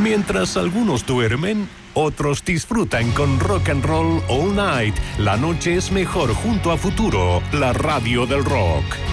Mientras algunos duermen, otros disfrutan con Rock and Roll All Night. La noche es mejor junto a Futuro, la radio del rock.